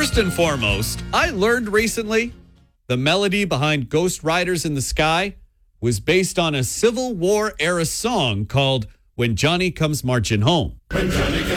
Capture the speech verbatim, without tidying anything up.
First and foremost, I learned recently the melody behind Ghost Riders in the Sky was based on a Civil War era song called When Johnny Comes Marching Home. When Johnny comes